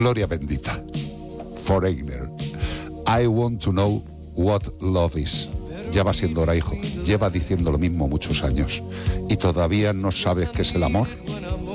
Gloria bendita. Foreigner. I want to know what love is. Ya va siendo hora, hijo. Lleva diciendo lo mismo muchos años. ¿Y todavía no sabes qué es el amor?